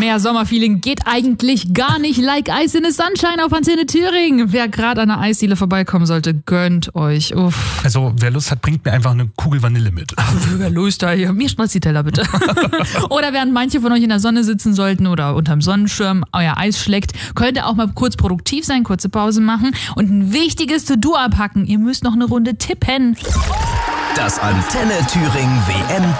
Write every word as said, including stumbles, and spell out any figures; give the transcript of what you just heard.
Mehr Sommerfeeling geht eigentlich gar nicht. Like Ice in the Sunshine auf Antenne Thüringen. Wer gerade an der Eisdiele vorbeikommen sollte, gönnt euch. Uff. Also wer Lust hat, bringt mir einfach eine Kugel Vanille mit. Ach, wer Lust da hier? Mir schmeißt die Teller bitte. Oder während manche von euch in der Sonne sitzen sollten oder unterm Sonnenschirm euer Eis schleckt, könnt ihr auch mal kurz produktiv sein, kurze Pause machen und ein wichtiges To-Do abhacken. Ihr müsst noch eine Runde tippen. Das Antenne Thüringen W M